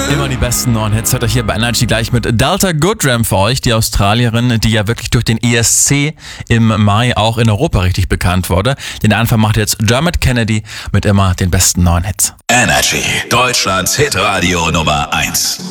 Immer die besten neuen Hits hört euch hier bei Energy gleich mit Delta Goodrem für euch, die Australierin, die ja wirklich durch den ESC im Mai auch in Europa richtig bekannt wurde. Den Anfang macht jetzt Dermot Kennedy mit immer den besten neuen Hits. Energy, Deutschlands Hitradio Nummer 1.